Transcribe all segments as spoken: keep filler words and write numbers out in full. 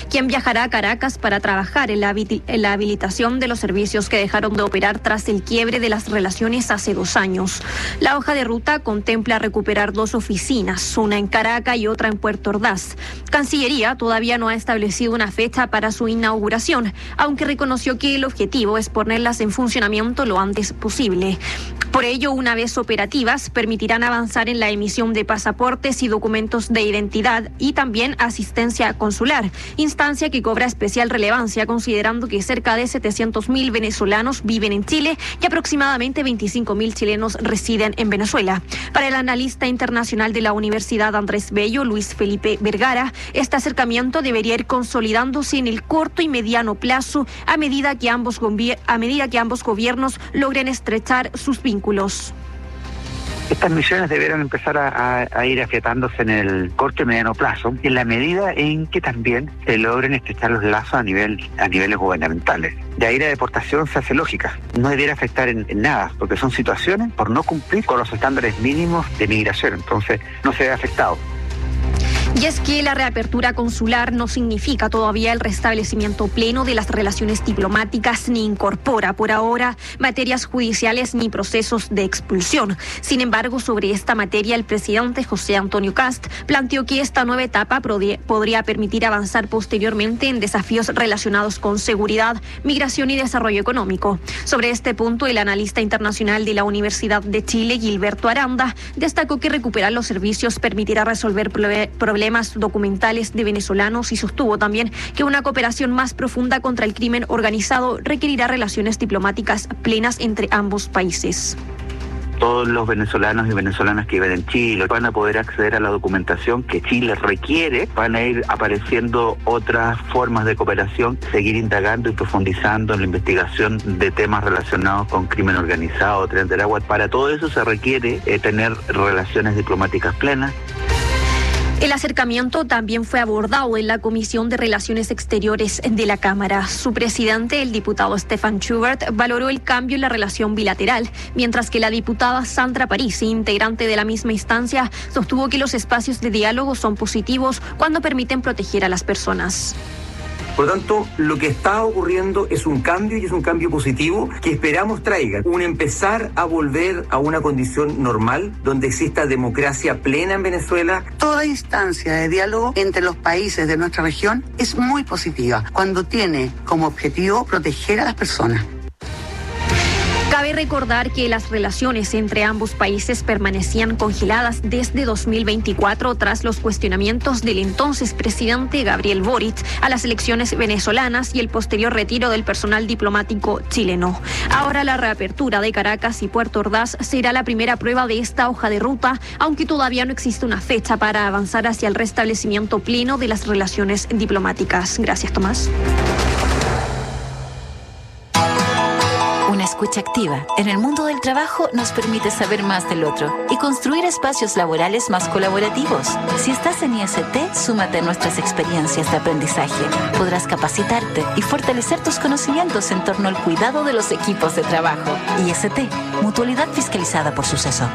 quien viajará a Caracas para trabajar en la, en la habilitación de los servicios que dejaron de operar tras el quiebre de las relaciones hace dos años. La hoja de ruta contempla recuperar dos oficinas, una en Caracas y otra en Puerto Ordaz. Cancillería todavía no ha establecido una fecha para su inauguración, aunque reconoció que el objetivo es ponerlas en funcionamiento lo antes posible. Por ello, una vez operativas, permitirán avanzar en la emisión de pasaportes y documentos de identidad y también asistencia consular, instancia que cobra especial relevancia considerando que cerca de setecientos mil venezolanos viven en Chile y aproximadamente veinticinco mil chilenos residen en Venezuela. Para el analista internacional de la Universidad Andrés Bello, Luis Felipe Vergara, este acercamiento debería ir consolidándose en el corto y mediano plazo a medida que ambos, a medida que ambos gobiernos logren estrechar sus vínculos. Estas misiones debieron empezar a, a, a ir afiatándose en el corto y mediano plazo, en la medida en que también se logren estrechar los lazos a nivel a niveles gubernamentales. De ahí la deportación se hace lógica, no debiera afectar en, en nada, porque son situaciones por no cumplir con los estándares mínimos de migración, entonces no se ve afectado. Y es que la reapertura consular no significa todavía el restablecimiento pleno de las relaciones diplomáticas ni incorpora por ahora materias judiciales ni procesos de expulsión. Sin embargo, sobre esta materia el presidente José Antonio Kast planteó que esta nueva etapa podría permitir avanzar posteriormente en desafíos relacionados con seguridad, migración y desarrollo económico. Sobre este punto, el analista internacional de la Universidad de Chile, Gilberto Aranda, destacó que recuperar los servicios permitirá resolver problemas problemas documentales de venezolanos y sostuvo también que una cooperación más profunda contra el crimen organizado requerirá relaciones diplomáticas plenas entre ambos países. Todos los venezolanos y venezolanas que viven en Chile van a poder acceder a la documentación que Chile requiere, van a ir apareciendo otras formas de cooperación, seguir indagando y profundizando en la investigación de temas relacionados con crimen organizado, tren del agua. Para todo eso se requiere eh, tener relaciones diplomáticas plenas. El acercamiento también fue abordado en la Comisión de Relaciones Exteriores de la Cámara. Su presidente, el diputado Stefan Schubert, valoró el cambio en la relación bilateral, mientras que la diputada Sandra Parisi, integrante de la misma instancia, sostuvo que los espacios de diálogo son positivos cuando permiten proteger a las personas. Por lo tanto, lo que está ocurriendo es un cambio y es un cambio positivo que esperamos traiga un empezar a volver a una condición normal donde exista democracia plena en Venezuela. Toda instancia de diálogo entre los países de nuestra región es muy positiva cuando tiene como objetivo proteger a las personas. Cabe recordar que las relaciones entre ambos países permanecían congeladas desde dos mil veinticuatro tras los cuestionamientos del entonces presidente Gabriel Boric a las elecciones venezolanas y el posterior retiro del personal diplomático chileno. Ahora la reapertura de Caracas y Puerto Ordaz será la primera prueba de esta hoja de ruta, aunque todavía no existe una fecha para avanzar hacia el restablecimiento pleno de las relaciones diplomáticas. Gracias, Tomás. Una escucha activa en el mundo del trabajo nos permite saber más del otro y construir espacios laborales más colaborativos. Si estás en I S T, súmate a nuestras experiencias de aprendizaje. Podrás capacitarte y fortalecer tus conocimientos en torno al cuidado de los equipos de trabajo. I S T, mutualidad fiscalizada por Suceso.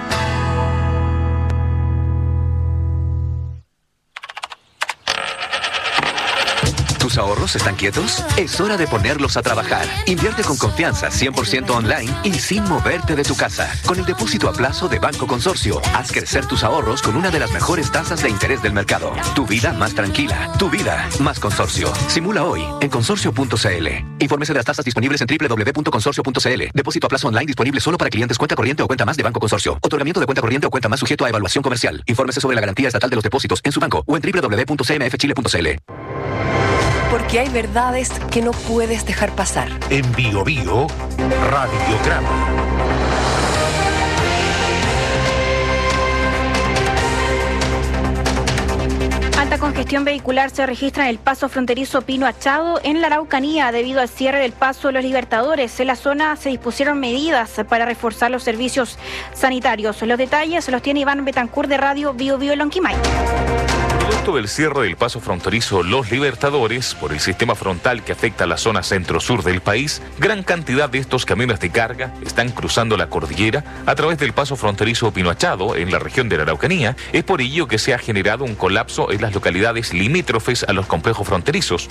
¿Tus ahorros están quietos? Es hora de ponerlos a trabajar. Invierte con confianza, cien por ciento online y sin moverte de tu casa. Con el depósito a plazo de Banco Consorcio, haz crecer tus ahorros con una de las mejores tasas de interés del mercado. Tu vida más tranquila, tu vida más Consorcio. Simula hoy en consorcio punto c l. Infórmese de las tasas disponibles en doble u doble u doble u punto consorcio punto c l. Depósito a plazo online disponible solo para clientes cuenta corriente o cuenta más de Banco Consorcio. Otorgamiento de cuenta corriente o cuenta más sujeto a evaluación comercial. Infórmese sobre la garantía estatal de los depósitos en su banco o en doble u doble u doble u punto c m f chile punto c l. Porque hay verdades que no puedes dejar pasar. En Bio Bio, Radiograma. Alta congestión vehicular se registra en el paso fronterizo Pino Achado en la Araucanía debido al cierre del paso de los Libertadores. En la zona se dispusieron medidas para reforzar los servicios sanitarios. Los detalles los tiene Iván Betancourt de Radio Bio Bio Lonquimay. Producto del cierre del paso fronterizo Los Libertadores por el sistema frontal que afecta a la zona centro-sur del país, gran cantidad de estos camiones de carga están cruzando la cordillera a través del paso fronterizo Pino Achado en la región de la Araucanía. Es por ello que se ha generado un colapso en las localidades limítrofes a los complejos fronterizos.